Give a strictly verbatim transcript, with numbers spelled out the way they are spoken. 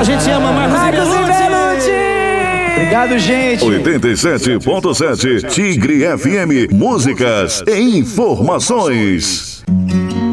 A gente ama Marcos, Marcos e Belucci. Obrigado, gente. oitenta e sete ponto sete Tigre F M. Músicas e informações.